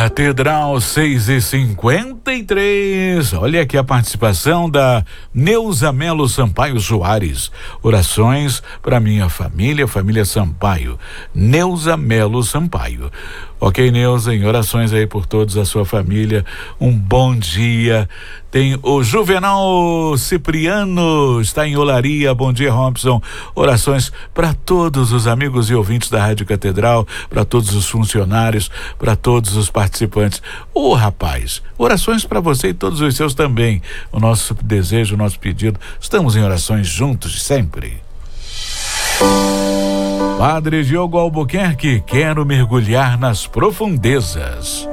Catedral 6:53. Olha aqui a participação da Neuza Melo Sampaio Soares. Orações para minha família, família Sampaio. Neuza Melo Sampaio. Ok, Neuza, em orações aí por todos a sua família. Um bom dia. Tem o Juvenal Cipriano, está em Olaria. Bom dia, Robson. Orações para todos os amigos e ouvintes da Rádio Catedral, para todos os funcionários, para todos os participantes. Ô, rapaz, orações para você e todos os seus também. O nosso desejo, o nosso pedido. Estamos em orações juntos sempre. Padre Diogo Albuquerque, quero mergulhar nas profundezas.